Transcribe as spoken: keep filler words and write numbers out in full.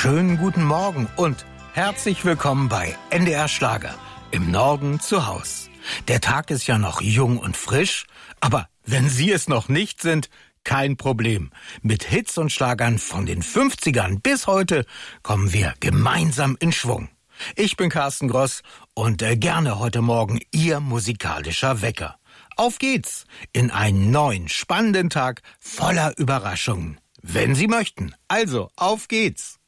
Schönen guten Morgen und herzlich willkommen bei N D R Schlager, im Norden zu Haus. Der Tag ist ja noch jung und frisch, aber wenn Sie es noch nicht sind, kein Problem. Mit Hits und Schlagern von den fünfzigern bis heute kommen wir gemeinsam in Schwung. Ich bin Carsten Gross und äh, gerne heute Morgen Ihr musikalischer Wecker. Auf geht's in einen neuen, spannenden Tag voller Überraschungen. Wenn Sie möchten. Also, auf geht's!